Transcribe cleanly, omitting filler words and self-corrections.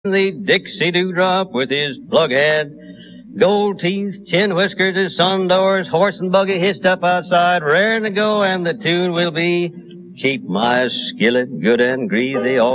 The Dixie Dewdrop with his plug head, gold teeth, chin whiskers, his sun doors, horse and buggy hitched up outside, raring to go, and the tune will be, keep my skillet good and greasy all